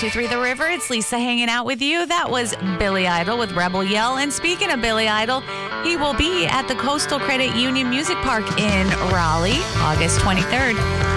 102.3 The River. It's Lisa hanging out with you. That was Billy Idol with Rebel Yell. And speaking of Billy Idol, he will be at the Coastal Credit Union Music Park in Raleigh, August 23rd.